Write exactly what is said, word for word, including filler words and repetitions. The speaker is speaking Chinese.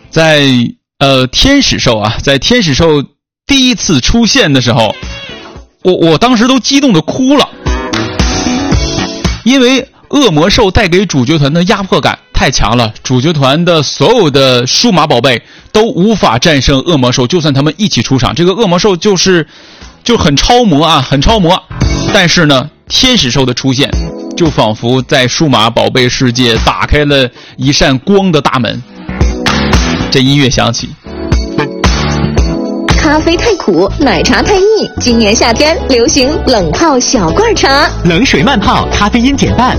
在呃天使兽啊，在天使兽第一次出现的时候，我我当时都激动的哭了，因为恶魔兽带给主角团的压迫感太强了，主角团的所有的数码宝贝都无法战胜恶魔兽，就算他们一起出场，这个恶魔兽就是就很超模啊，很超模。但是呢，天使兽的出现就仿佛在数码宝贝世界打开了一扇光的大门。这音乐响起， 咖啡太苦，奶茶太腻，今年夏天流行冷泡小罐茶， 冷水慢泡，咖啡因减半，